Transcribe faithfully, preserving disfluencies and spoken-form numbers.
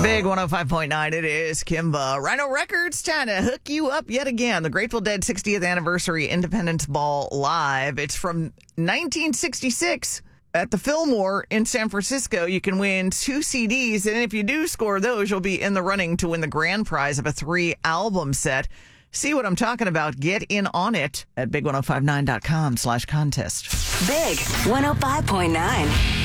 Big one oh five point nine, it is Kimba. Rhino Records trying to hook you up yet again. The Grateful Dead sixtieth Anniversary Independence Ball Live. It's from nineteen sixty-six at the Fillmore in San Francisco. You can win two C Ds, and if you do score those, you'll be in the running to win the grand prize of a three-album set. See what I'm talking about? Get in on it at big ten fifty-nine dot com slash contest. Big one oh five point nine.